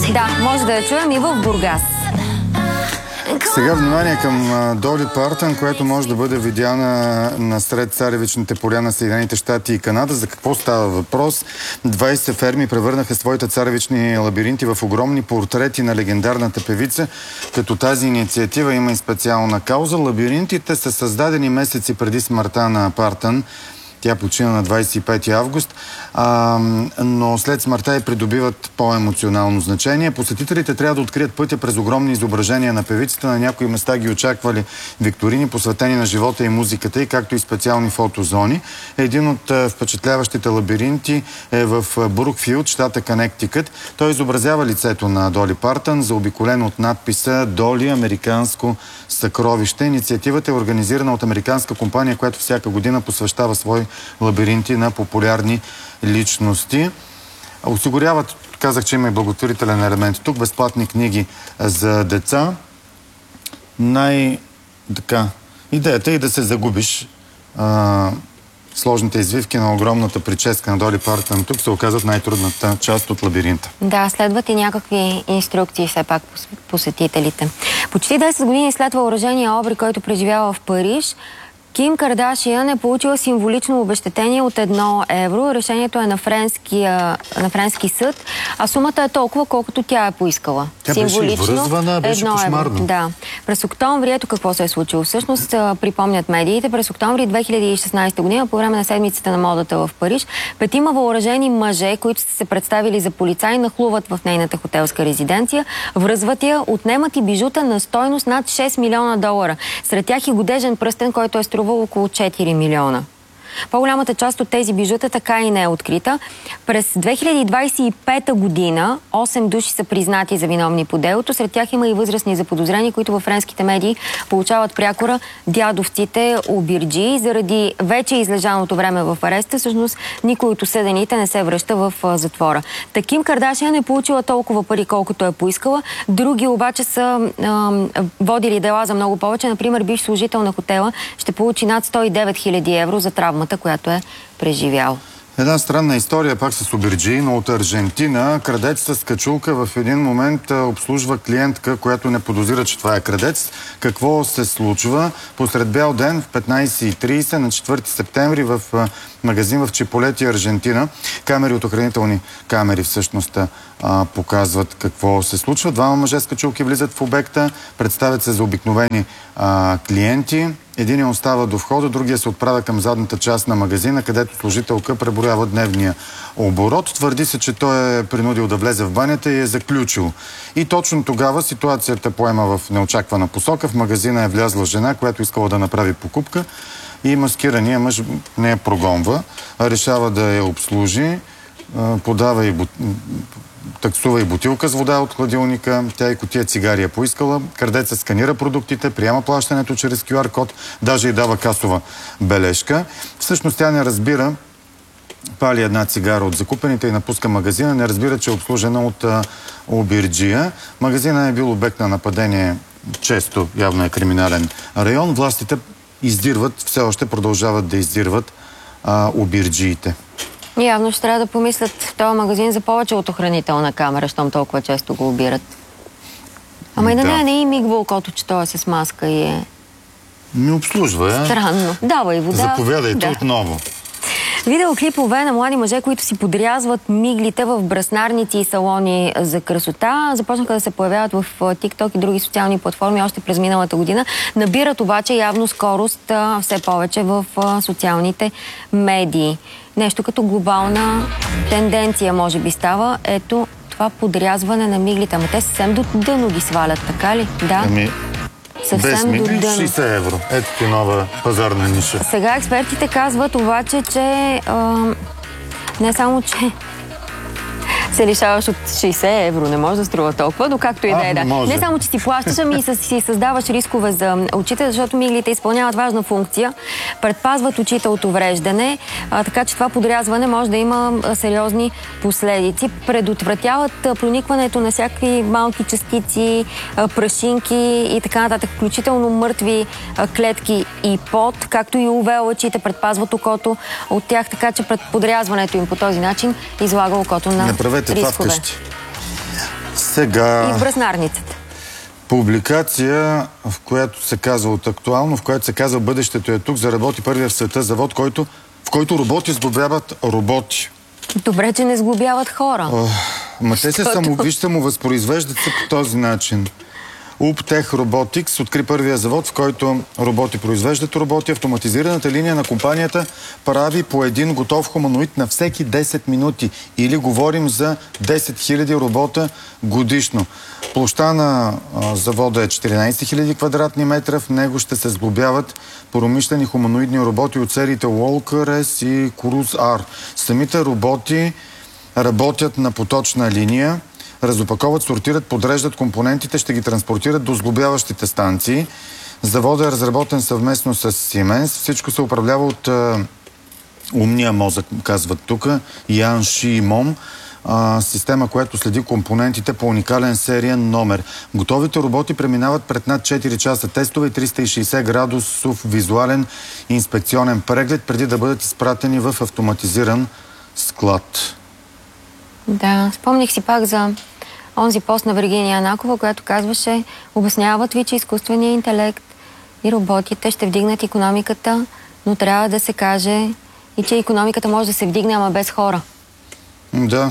Да, може да я чуем и в Бургас. Сега внимание към Доли Партън, която може да бъде видяна насред царевичните поля на Съединените щати и Канада. За какво става въпрос? 20 ферми превърнаха своите царевични лабиринти в огромни портрети на легендарната певица, като тази инициатива има и специална кауза. Лабиринтите са създадени месеци преди смъртта на Партън. Тя почина на 25 август, но след смъртта й придобиват по-емоционално значение. Посетителите трябва да открият пътя през огромни изображения на певицата. На някои места ги очаквали викторини, посветени на живота и музиката, и както и специални фотозони. Един от впечатляващите лабиринти е в Брукфилд, щата Конектикът. Той изобразява лицето на Доли Партън, заобиколено от надписа "Доли, американско съкровище". Инициативата е организирана от американска компания, която всяка година посвещава свои лабиринти на популярни личности. Осигуряват, казах, че има и благотворителен елемент тук, безплатни книги за деца. Идеята е да се загубиш. Сложните извивки на огромната прическа на Доли Партън тук се оказват най-трудната част от лабиринта. Да, следват и някакви инструкции все пак посетителите. Почти 10 години след въоръжения обрик, който преживява в Париж, Ким Кардашиан е получила символично обезщетение от 1 евро. Решението е на френски съд, а сумата е толкова, колкото тя е поискала. Тя беше връзвана, беше кошмарно. Да. През октомври, ето какво се е случило. Всъщност, припомнят медиите, през октомври 2016 година, по време на седмицата на модата в Париж, 5 въоръжени мъже, които са се представили за полицаи, нахлуват в нейната хотелска резиденция, връзват я, отнемат и бижута на стойност над 6 милиона долара. Сред тях и годежен пръстен, който е струвал около 4 милиона. По-голямата част от тези бижута така и не е открита. През 2025 година 8 души са признати за виновни по делото. Сред тях има и възрастни заподозрени, които във френските медии получават прякора дядовците обирджии. Заради вече излежаното време в ареста, всъщност никой от осъдените не се връща в затвора. Ким Кардашиан е получила толкова пари, колкото е поискала. Други обаче са водили дела за много повече. Например, бивш служител на хотела ще получи над 109 000 евро за травмата, която е преживял. Една странна история пак с обирджии, но от Аржентина. Крадец с качулка в един момент обслужва клиентка, която не подозира, че това е крадец. Какво се случва? Посред бял ден в 15:30 на 4 септември в магазин в Чиполети, Аржентина. Камери от охранителни камери всъщност показват какво се случва. 2 мъже с качулки влизат в обекта, представят се за обикновени клиенти. Единият остава до входа, другия се отправя към задната част на магазина, където служителка преброява дневния оборот. Твърди се, че той е принудил да влезе в банята и е заключил. И точно тогава ситуацията поема в неочаквана посока. В магазина е влязла жена, която искала да направи покупка, и маскирания мъж не я прогонва, решава да я обслужи, таксува и бутилка с вода от хладилника, тя и кутия цигари е поискала. Крадецът сканира продуктите, приема плащането чрез QR код, даже и дава касова бележка. Всъщност тя не разбира, пали една цигара от закупените и напуска магазина, не разбира, че е обслужена от обирджия. Магазина е бил обект на нападение, често явно е криминален район. Властите издирват, все още продължават да издирват обирджиите. Явно ще трябва да помислят в този магазин за повече от охранителна камера, щом толкова често го обират. Ама и да не е и мигва окото, че той е с маска и е... Не обслужва, Странно. Дава и вода. Заповядайте отново. Видеоклипове на млади мъже, които си подрязват миглите в браснарници и салони за красота, започнаха да се появяват в TikTok и други социални платформи още през миналата година. Набират обаче явно скорост все повече в социалните медии. Нещо като глобална тенденция може би става. Ето това подрязване на миглите. Ама те съвсем до дъно ги свалят, така ли? Да. Без мигли 60 евро. Ето ти нова пазарна ниша. Сега експертите казват обаче, че не само, че се лишаваш от 60 евро. Не може да струва толкова, но както и да е. Да. Не само, че си плащаш, ами си създаваш рискове за очите, защото миглите изпълняват важна функция. Предпазват очите от увреждане, така че това подрязване може да има сериозни последици. Предотвратяват проникването на всякакви малки частици, прашинки и така нататък, включително мъртви клетки и пот, както и UV-лъчите предпазват окото от тях, така че пред подрязването им по този начин излага окото на това вкъщи. Сега... И в Браснарницата. Публикация, в която се казва от Актуално, в която се казва бъдещето е тук, заработи първия в света завод, в който роботи сглобяват роботи. Добре, че не сглобяват хора. Те се самовъзпроизвеждат се по този начин. Uptech Robotics откри първия завод, в който роботи произвеждат роботи. Автоматизираната линия на компанията прави по един готов хуманоид на всеки 10 минути. Или говорим за 10 000 робота годишно. Площта на завода е 14 000 квадратни метра. В него ще се сглобяват промишлени хуманоидни роботи от сериите Walker-S и Cruise-R. Самите роботи работят на поточна линия, разопаковат, сортират, подреждат компонентите, ще ги транспортират до сглобяващите станции. Заводът е разработен съвместно с Siemens. Всичко се управлява от умния мозък, казват тук, Ян Ши Мом. Система, която следи компонентите по уникален сериен номер. Готовите роботи преминават пред над 4 часа тестове и 360 градусов визуален инспекционен преглед, преди да бъдат изпратени в автоматизиран склад. Да, спомних си пак за онзи пост на Виргиния Анакова, която казваше: обясняват ви, че изкуственият интелект и роботите ще вдигнат икономиката, но трябва да се каже и че икономиката може да се вдигне, ама без хора. Да.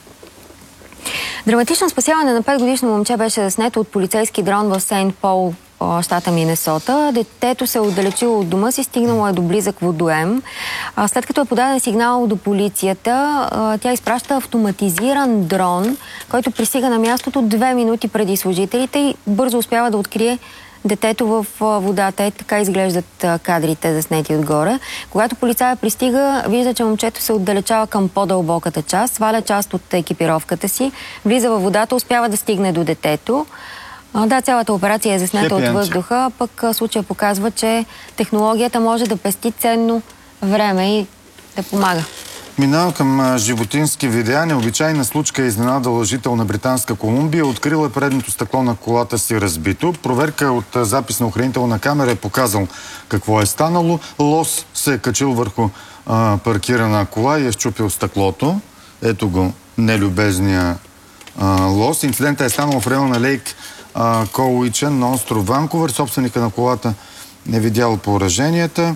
Драматично спасяване на 5-годишно момче беше заснето от полицейски дрон в Сейнт Пол, щата Минесота. Детето се е отдалечило от дома си, стигнало е до близък водоем. След като е подаден сигнал до полицията, тя изпраща автоматизиран дрон, който пристига на мястото 2 минути преди служителите и бързо успява да открие детето в водата. Така изглеждат кадрите, заснети отгоре. Когато полицая пристига, вижда, че момчето се отдалечава към по-дълбоката част, сваля част от екипировката си, влиза във водата, успява да стигне до детето. Да, цялата операция е заснета от въздуха, пък случая показва, че технологията може да пести ценно време и да помага. Минавам към животински видеа. Необичайна случка е изненадала жител на Британска Колумбия. Открила предното стъкло на колата си разбито. Проверка от запис на охранителна камера е показал какво е станало. Лос се е качил върху паркирана кола и е счупил стъклото. Ето го нелюбезния лос. Инцидентът е станал в района на Лейк Коуичен на остров Ванкувър. Собственика на колата не видял пораженията.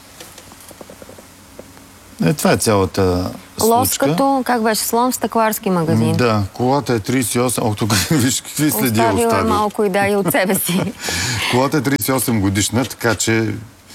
Това е цялата случка. Лос като, как беше, слон в стъкларски магазин. Да, колата е 38... тук виж какви следи е оставил. Оставил е малко и да и от себе си. Колата е 38 годишна, така че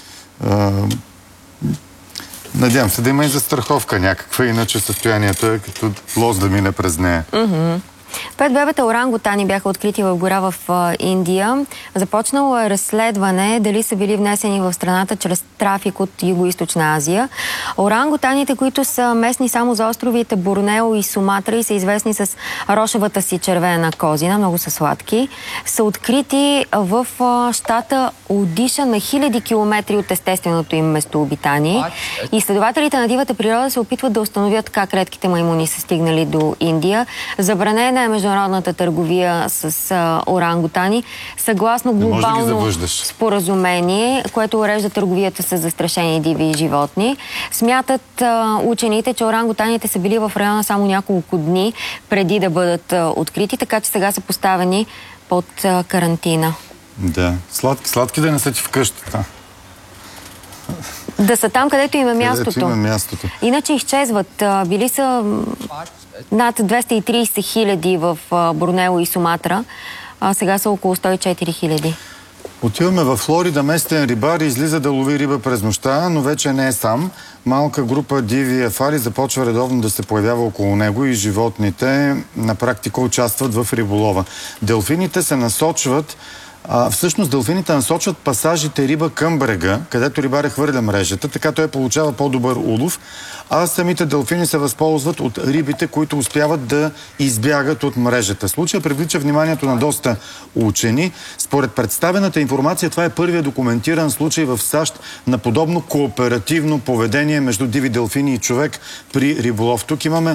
надявам се да има и застраховка някаква, иначе състоянието е като лос да мине през нея. 5 бебета орангутани бяха открити в гора в Индия. Започнало е разследване дали са били внесени в страната чрез трафик от Юго-Источна Азия. Орангутаните, които са местни само за островите Борнео и Суматра и са известни с рошевата си червена козина, много са сладки, са открити в щата Одиша на хиляди километри от естественото им местообитание. Изследователите на дивата природа се опитват да установят как редките маймуни са стигнали до Индия. Забранена е международната търговия с орангутани, съгласно глобално споразумение, което урежда търговията с застрашени диви животни. Смятат учените, че орангутаните са били в района само няколко дни преди да бъдат открити, така че сега са поставени под карантина. Да, сладки да не са ти в къщата. Да са там, където им е мястото. Където има мястото. Иначе изчезват. Били са над 230 хиляди в Борнео и Суматра, а сега са около 104 хиляди. Отиваме във Флорида. Местен рибар излиза да лови риба през нощта, но вече не е сам. Малка група диви ефали започва редовно да се появява около него и животните на практика участват в риболова. Делфините се насочват всъщност делфините насочват пасажите риба към брега, където рибаря хвърля мрежата, така той получава по-добър улов, а самите делфини се възползват от рибите, които успяват да избягат от мрежата. Случай привлича вниманието на доста учени. Според представената информация, това е първият документиран случай в САЩ на подобно кооперативно поведение между диви делфини и човек при риболов. Тук имаме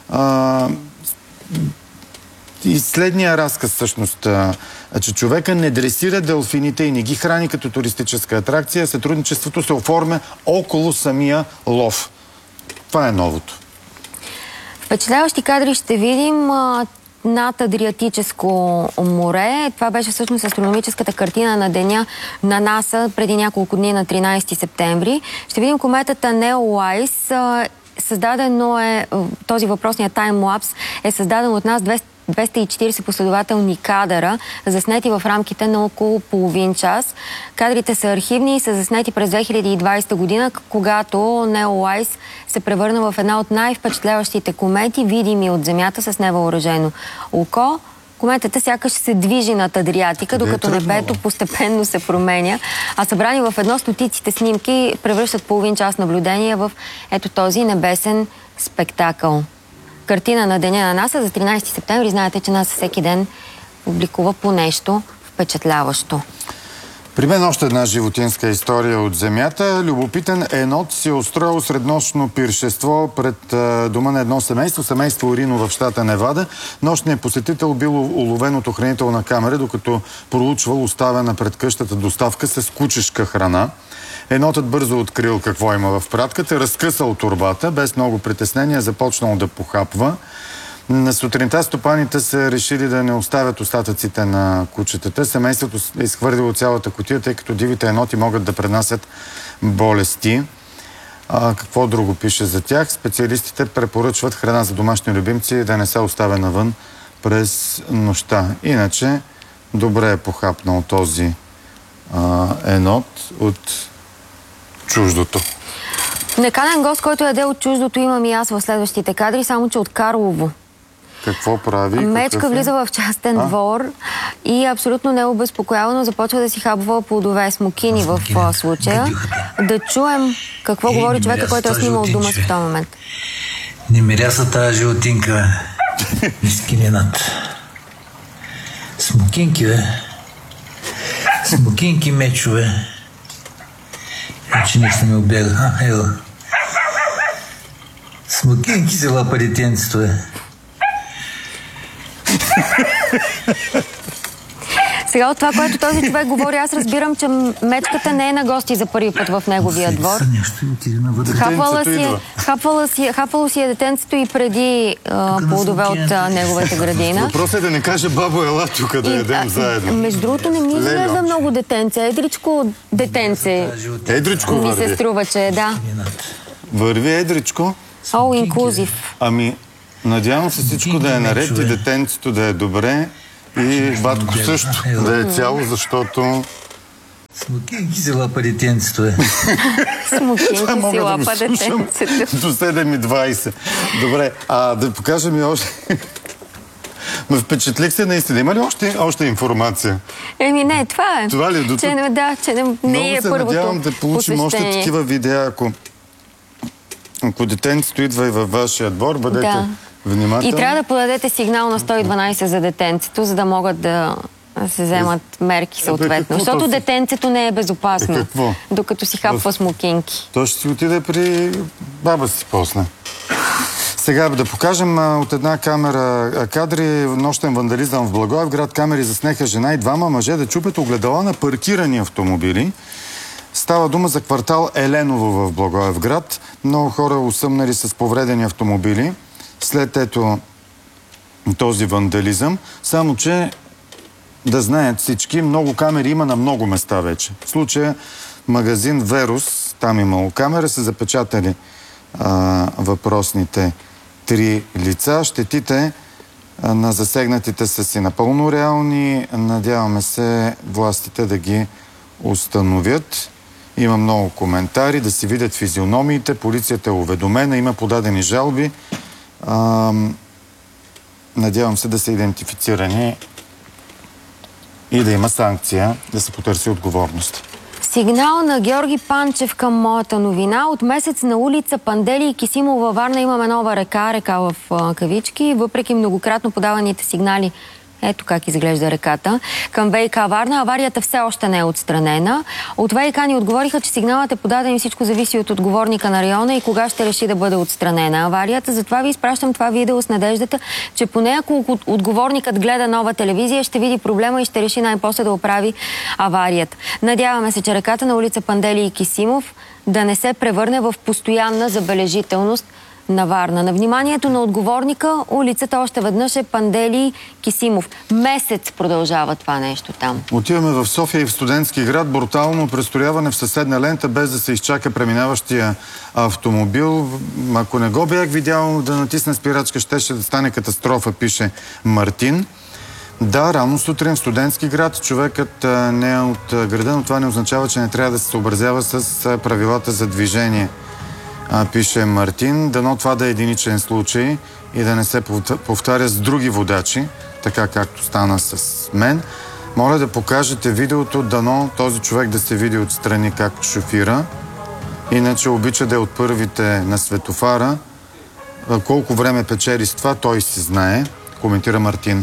и следния разказ всъщност, че човека не дресира делфините и не ги храни като туристическа атракция, сътрудничеството се оформя около самия лов. Това е новото. Впечатляващи кадри ще видим. над Адриатическо море. Това беше всъщност астрономическата картина на деня на НАСА преди няколко дни на 13 септември. Ще видим кометата Неолайс. Създадено е, този въпросният таймлапс е създаден от нас 240 последователни кадъра, заснети в рамките на около половин час. Кадрите са архивни и са заснети през 2020 година, когато Неолайс се превърна в една от най-впечатляващите комети, видими от Земята с невъоръжено око. Кометата сякаш се движи над Адриатика, докато небето постепенно се променя, а събрани в едно стотиците снимки превръщат половин час наблюдение в ето този небесен спектакъл. Картина на деня на НАСА за 13 септември. Знаете, че НАСА всеки ден публикува по нещо впечатляващо. При мен още една животинска история от Земята. Любопитен енот си е устроил среднощно пиршество пред дома на едно семейство Орино в щата Невада. Нощният посетител бил уловен от охранителна камера, докато проучвал оставена пред къщата доставка с кучешка храна. Енотът бързо открил какво има в пратката, разкъсал торбата, без много притеснение започнал да похапва. На сутринта стопаните са решили да не оставят остатъците на кучетата. Семейството е изхвърлило цялата кутия, тъй като дивите еноти могат да пренасят болести. Какво друго пише за тях? Специалистите препоръчват храна за домашни любимци да не се оставя навън през нощта. Иначе добре е похапнал този енот от чуждото. Неканен гост, който яде от чуждото, имам и аз в следващите кадри, само че от Карлово. Какво прави? Мечка влиза в частен двор и абсолютно необезпокоявано започва да си хапва плодове, смокини в случая. Да чуем какво говори човека, който е снимал от дома си в този момент. Не миряса тази животинка. Мискининат. Смокинки, бе. Смокинки, мечове. Че нищо не обяга. Ела. Смокинки се лапа детенцето, бе. Сега от това, което този човек говори, аз разбирам, че мечката не е на гости за първи път в неговия двор. Хапвало си е детенцето и преди плодове от неговата градина. Въпросът е да не каже бабо, ела тук да ядем заедно. Между другото не ми изглежда много детенце. Едричко детенце. Едричко ми върви. се струва, че да. Върви едричко. All inclusive. Ами, надявам се всичко да е наред и детенцето да е добре. И батко също да е цяло, защото... Смокинки се лапа детенцето, бе. Смокинки си лапа детенцето. До 7:20. Добре, да покажем и още... Ме впечатлих се наистина. Има ли още информация? Еми не, това е. Това ли е до тук? Че не е първото. Много се надявам да получим още такива видеа, ако детенцето идва и във вашия двор, бъдете внимателни. И трябва да подадете сигнал на 112 за детенцето, за да могат да се вземат мерки съответно. Защото детенцето не е безопасно, докато си хапва смокинки. То ще си отиде при баба си после. Сега да покажем от една камера кадри. Нощен вандализъм в Благоевград. Камери заснеха жена и двама мъже да чупят огледала на паркирани автомобили. Става дума за квартал Еленово в Благоевград. Много хора усъмнали с повредени автомобили след този вандализъм. Само че да знаят всички, много камери има на много места вече. В случая магазин Верус, там имало камера, са запечатали въпросните 3 лица. Щетите на засегнатите са си напълно реални. Надяваме се властите да ги установят. Има много коментари, да си видят физиономиите. Полицията е уведомена, има подадени жалби. Надявам се да са идентифицирани и да има санкция, да се потърси отговорност. Сигнал на Георги Панчев към моята новина. От месец на улица Пандели и Кисимов във Варна имаме нова река в кавички. Въпреки многократно подаваните сигнали, ето как изглежда реката, към ВиК Варна, аварията все още не е отстранена. От ВиК ни отговориха, че сигналът е подаден и всичко зависи от отговорника на района и кога ще реши да бъде отстранена аварията. Затова ви изпращам това видео с надеждата, че поне ако отговорникът гледа Нова телевизия, ще види проблема и ще реши най-после да оправи аварията. Надяваме се, че реката на улица Пандели и Кисимов да не се превърне в постоянна забележителност на Варна. На вниманието на отговорника улицата още веднъж е Пандели Кисимов. Месец продължава това нещо там. Отиваме в София и в Студентски град. Брутално престрояване в съседна лента, без да се изчака преминаващия автомобил. Ако не го бях видял да натисна спирачка, щеше да стане катастрофа, пише Мартин. Да, рано сутрин в Студентски град. Човекът не е от града, но това не означава, че не трябва да се съобразява с правилата за движение, пише Мартин. Дано това да е единичен случай и да не се повтаря с други водачи, така както стана с мен. Моля да покажете видеото, дано този човек да се види отстрани как шофира. Иначе обича да е от първите на светофара. Колко време печели с това, той си знае, коментира Мартин.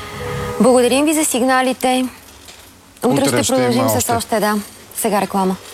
Благодарим ви за сигналите. Утре ще продължим с още. още, да. Сега реклама.